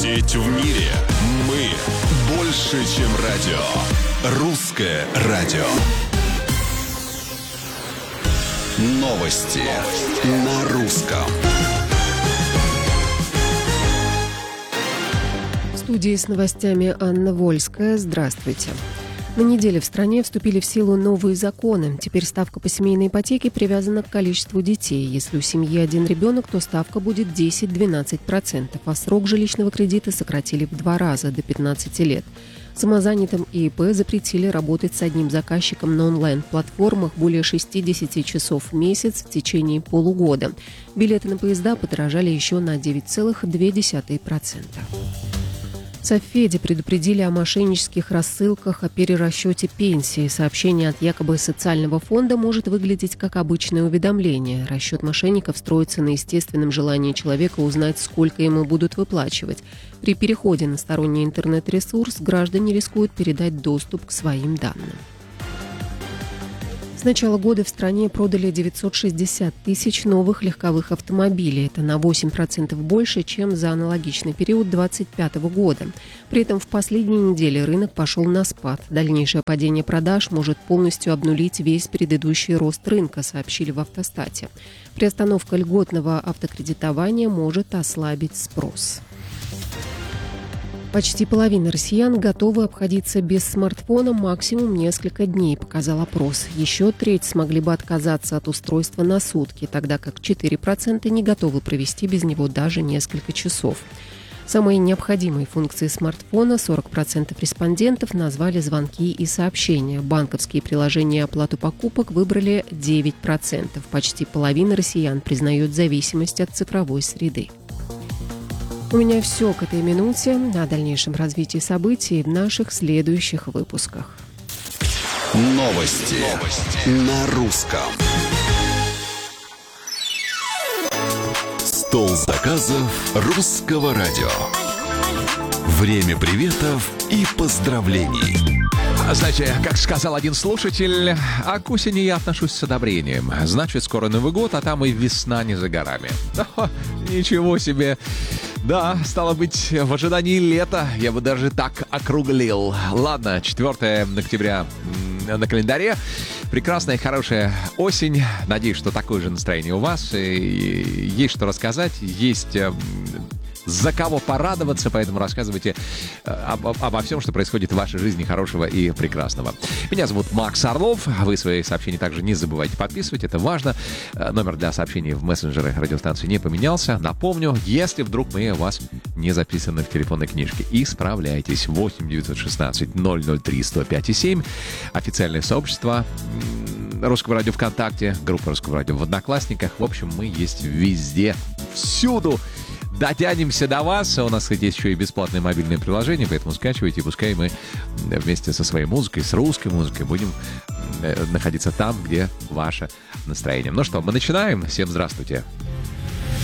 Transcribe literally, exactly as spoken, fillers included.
Сеть в мире. Мы больше, чем радио. Русское радио. Новости на русском. В студии с новостями Анна Вольская. Здравствуйте. На неделе в стране вступили в силу новые законы. Теперь ставка по семейной ипотеке привязана к количеству детей. Если у семьи один ребенок, то ставка будет десять-двенадцать процентов, а срок жилищного кредита сократили в два раза, до пятнадцати лет. Самозанятым и ИП запретили работать с одним заказчиком на онлайн-платформах более шестидесяти часов в месяц в течение полугода. Билеты на поезда подорожали еще на девять целых две десятых процента. В Совфеде предупредили о мошеннических рассылках о перерасчете пенсии. Сообщение от якобы социального фонда может выглядеть как обычное уведомление. Расчет мошенников строится на естественном желании человека узнать, сколько ему будут выплачивать. При переходе на сторонний интернет-ресурс граждане рискуют передать доступ к своим данным. С начала года в стране продали девятьсот шестьдесят тысяч новых легковых автомобилей. Это на восемь процентов больше, чем за аналогичный период две тысячи двадцать пятого года. При этом в последние недели рынок пошел на спад. Дальнейшее падение продаж может полностью обнулить весь предыдущий рост рынка, сообщили в «Автостате». Приостановка льготного автокредитования может ослабить спрос. Почти половина россиян готовы обходиться без смартфона максимум несколько дней, показал опрос. Еще треть смогли бы отказаться от устройства на сутки, тогда как четыре процента не готовы провести без него даже несколько часов. Самой необходимой функцией смартфона сорок процентов респондентов назвали звонки и сообщения. Банковские приложения и оплату покупок выбрали девять процентов. Почти половина россиян признают зависимость от цифровой среды. У меня все к этой минуте. О дальнейшем развитии событий в наших следующих выпусках. Новости, Новости. На русском. Стол заказов русского радио. Время приветов и поздравлений. Знаете, как сказал один слушатель, а к осени я отношусь с одобрением. Значит, скоро Новый год, а там и весна не за горами. О, ничего себе. Да, стало быть, в ожидании лета я бы даже так округлил. Ладно, четвёртого октября на календаре. Прекрасная и хорошая осень. Надеюсь, что такое же настроение у вас. И есть что рассказать, есть за кого порадоваться, поэтому рассказывайте об, об, обо всем, что происходит в вашей жизни хорошего и прекрасного. Меня зовут Макс Орлов. Вы свои сообщения также не забывайте подписывать, это важно. Номер для сообщений в мессенджеры радиостанции не поменялся. Напомню, если вдруг мы у вас не записаны в телефонной книжке, исправляйтесь. восемь девятьсот шестнадцать ноль ноль три сто пять и семь. Официальное сообщество Русского радио ВКонтакте, группа Русского радио в Одноклассниках. В общем, мы есть везде, всюду. Дотянемся до вас. У нас, кстати, есть еще и бесплатное мобильное приложение, поэтому скачивайте, и пускай мы вместе со своей музыкой, с русской музыкой будем находиться там, где ваше настроение. Ну что, мы начинаем. Всем здравствуйте.